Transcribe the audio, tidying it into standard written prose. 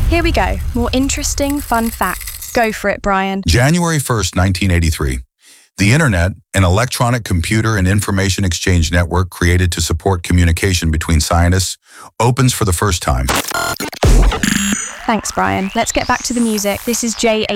Here we go. More interesting, fun facts. Go for it, Brian. January 1st, 1983. The Internet, an electronic computer and information exchange network created to support communication between scientists, opens for the first time. Thanks, Brian. Let's get back to the music. This is J.